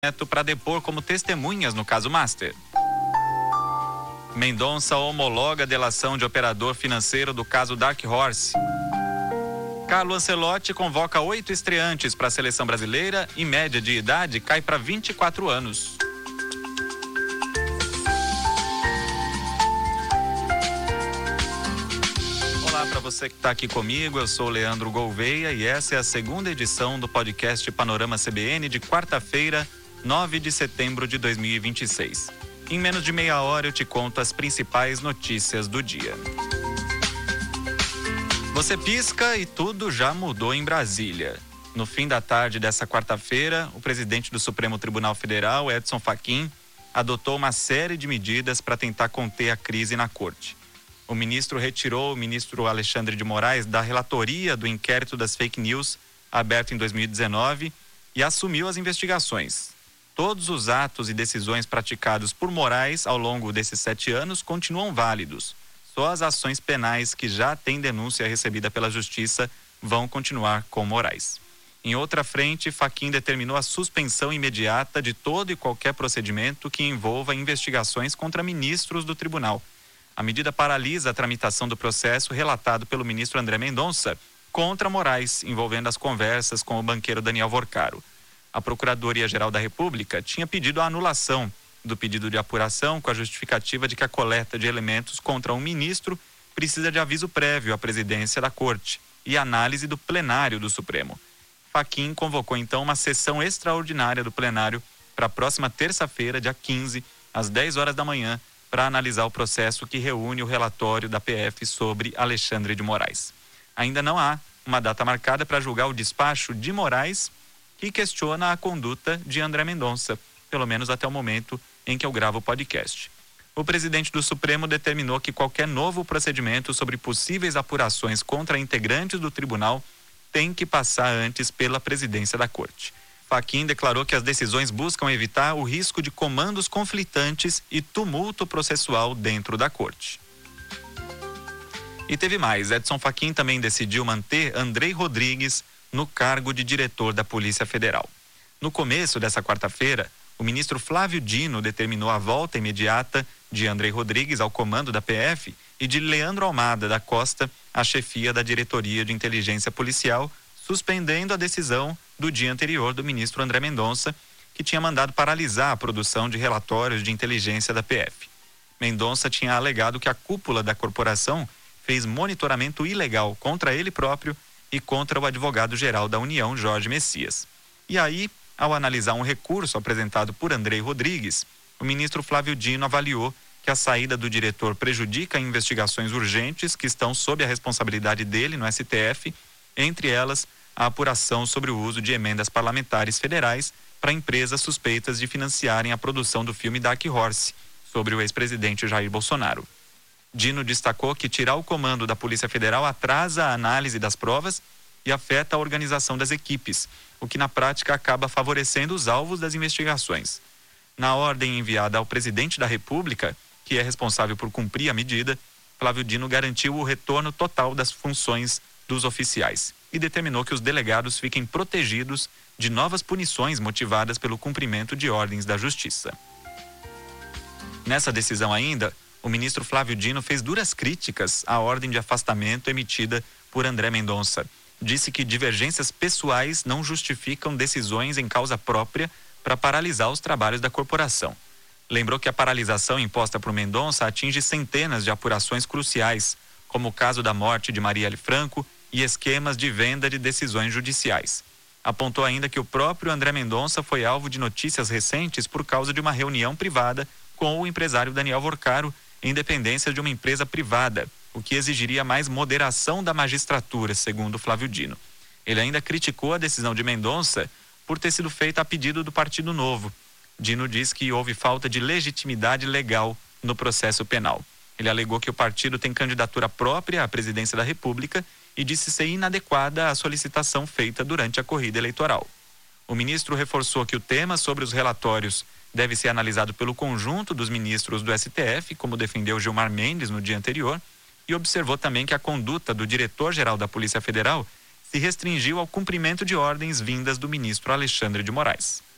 para depor como testemunhas no caso Master. Mendonça homologa a delação de operador financeiro do caso Dark Horse. Carlo Ancelotti convoca 8 estreantes para a seleção brasileira e média de idade cai para 24 anos. Olá para você que está aqui comigo, eu sou Leandro Gouveia e essa é a segunda edição do podcast Panorama CBN de quarta-feira, 9 de setembro de 2026. Em menos de meia hora eu te conto as principais notícias do dia. Você pisca e tudo já mudou em Brasília. No fim da tarde dessa quarta-feira, o presidente do Supremo Tribunal Federal, Edson Fachin, adotou uma série de medidas para tentar conter a crise na corte. O ministro retirou o ministro Alexandre de Moraes da relatoria do inquérito das fake news aberto em 2019 e assumiu as investigações. Todos os atos e decisões praticados por Moraes ao longo desses 7 anos continuam válidos. Só as ações penais que já têm denúncia recebida pela Justiça vão continuar com Moraes. Em outra frente, Fachin determinou a suspensão imediata de todo e qualquer procedimento que envolva investigações contra ministros do tribunal. A medida paralisa a tramitação do processo relatado pelo ministro André Mendonça contra Moraes, envolvendo as conversas com o banqueiro Daniel Vorcaro. A Procuradoria-Geral da República tinha pedido a anulação do pedido de apuração com a justificativa de que a coleta de elementos contra um ministro precisa de aviso prévio à presidência da Corte e análise do plenário do Supremo. Fachin convocou então uma sessão extraordinária do plenário para a próxima terça-feira, dia 15, às 10 horas da manhã, para analisar o processo que reúne o relatório da PF sobre Alexandre de Moraes. Ainda não há uma data marcada para julgar o despacho de Moraes, que questiona a conduta de André Mendonça, pelo menos até o momento em que eu gravo o podcast. O presidente do Supremo determinou que qualquer novo procedimento sobre possíveis apurações contra integrantes do tribunal tem que passar antes pela presidência da Corte. Fachin declarou que as decisões buscam evitar o risco de comandos conflitantes e tumulto processual dentro da Corte. E teve mais. Edson Fachin também decidiu manter Andrei Rodrigues no cargo de diretor da Polícia Federal. No começo dessa quarta-feira, o ministro Flávio Dino determinou a volta imediata de Andrei Rodrigues ao comando da PF e de Leandro Almada da Costa à chefia da Diretoria de Inteligência Policial, suspendendo a decisão do dia anterior do ministro André Mendonça, que tinha mandado paralisar a produção de relatórios de inteligência da PF. Mendonça tinha alegado que a cúpula da corporação fez monitoramento ilegal contra ele próprio e contra o advogado-geral da União, Jorge Messias. E aí, ao analisar um recurso apresentado por Andrei Rodrigues, o ministro Flávio Dino avaliou que a saída do diretor prejudica investigações urgentes que estão sob a responsabilidade dele no STF, entre elas a apuração sobre o uso de emendas parlamentares federais para empresas suspeitas de financiarem a produção do filme Dark Horse, sobre o ex-presidente Jair Bolsonaro. Dino destacou que tirar o comando da Polícia Federal atrasa a análise das provas e afeta a organização das equipes, o que na prática acaba favorecendo os alvos das investigações. Na ordem enviada ao presidente da República, que é responsável por cumprir a medida, Flávio Dino garantiu o retorno total das funções dos oficiais e determinou que os delegados fiquem protegidos de novas punições motivadas pelo cumprimento de ordens da Justiça. Nessa decisão ainda, o ministro Flávio Dino fez duras críticas à ordem de afastamento emitida por André Mendonça. Disse que divergências pessoais não justificam decisões em causa própria para paralisar os trabalhos da corporação. Lembrou que a paralisação imposta por Mendonça atinge centenas de apurações cruciais, como o caso da morte de Marielle Franco e esquemas de venda de decisões judiciais. Apontou ainda que o próprio André Mendonça foi alvo de notícias recentes por causa de uma reunião privada com o empresário Daniel Vorcaro, em dependência de uma empresa privada, o que exigiria mais moderação da magistratura, segundo Flávio Dino. Ele ainda criticou a decisão de Mendonça por ter sido feita a pedido do Partido Novo. Dino diz que houve falta de legitimidade legal no processo penal. Ele alegou que o partido tem candidatura própria à presidência da República e disse ser inadequada a solicitação feita durante a corrida eleitoral. O ministro reforçou que o tema sobre os relatórios deve ser analisado pelo conjunto dos ministros do STF, como defendeu Gilmar Mendes no dia anterior, e observou também que a conduta do diretor-geral da Polícia Federal se restringiu ao cumprimento de ordens vindas do ministro Alexandre de Moraes.